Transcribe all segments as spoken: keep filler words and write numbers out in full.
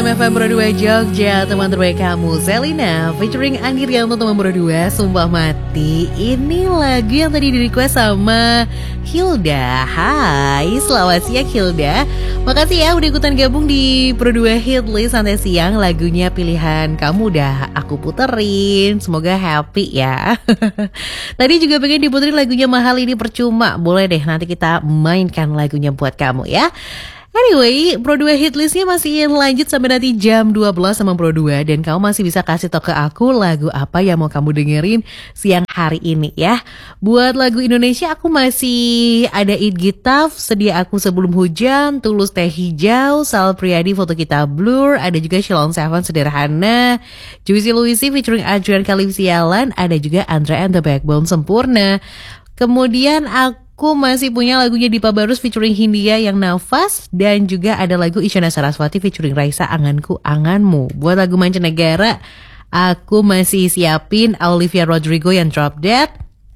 Malam F M Pro dua Jogja, teman terbaik kamu Selina featuring Andi Rianto, teman Pro dua Sumpah Mati. Ini lagu yang tadi di request sama Hilda. Hai, selamat siang Hilda. Makasih ya udah ikutan gabung di Pro dua Hitlist Santai Siang. Lagunya pilihan kamu udah aku puterin. Semoga happy ya. Tadi juga pengen diputerin lagunya Mahal Ini Percuma. Boleh deh nanti kita mainkan lagunya buat kamu ya. Anyway, Pro dua Hitlistnya masih lanjut sampai nanti jam dua belas sama Pro dua. Dan kamu masih bisa kasih tau ke aku lagu apa yang mau kamu dengerin siang hari ini ya. Buat lagu Indonesia aku masih ada Eat Gitaf, Sedia Aku Sebelum Hujan, Tulus Teh Hijau, Sal Priadi Foto Kita Blur, ada juga Sheila on Seven Sederhana, Juicy Luisi featuring Adrian Kalivsialan, ada juga Andre and the Backbone Sempurna. Kemudian aku Aku masih punya lagunya Dipa Barus featuring Hindia yang Nafas. Dan juga ada lagu Isyana Saraswati featuring Raisa Anganku Anganmu. Buat lagu mancanegara, aku masih siapin Olivia Rodrigo yang Drop Dead.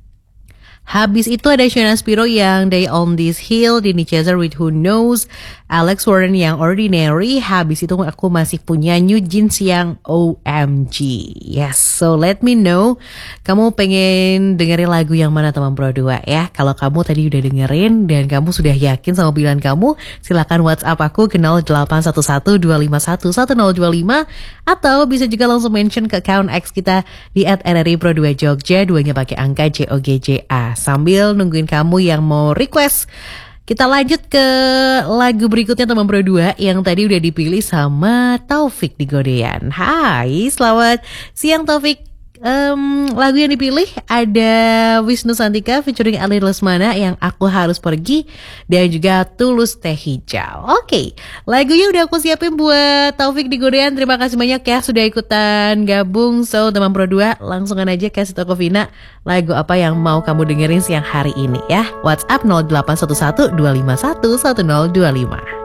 Habis itu ada Shona Spiro yang Day on This Hill, Dini Chaser with Who Knows, Alex Warren yang Ordinary. Habis itu aku masih punya New Jeans yang O M G. Yes, so let me know kamu pengen dengerin lagu yang mana teman Pro dua ya. Kalau kamu tadi udah dengerin dan kamu sudah yakin sama pilihan kamu, silakan WhatsApp aku ke nol delapan satu satu dua lima satu satu nol dua lima, atau bisa juga langsung mention ke account X kita di at R R I Pro dua Jogja, duanya pakai angka J O G J A. Sambil nungguin kamu yang mau request, kita lanjut ke lagu berikutnya teman Pro dua yang tadi udah dipilih sama Taufik di Godean. Hai, selamat siang Taufik. Um, lagu yang dipilih ada Wisnu Santika featuring Ali Lesmana yang Aku Harus Pergi, dan juga Tulus Teh Hijau. Oke, okay, lagunya udah aku siapin buat Taufik di Godean. Terima kasih banyak ya sudah ikutan gabung. So teman Pro dua, langsungan aja kasih tau ke Vina lagu apa yang mau kamu dengerin siang hari ini ya. WhatsApp nol delapan satu satu dua lima satu satu nol dua lima.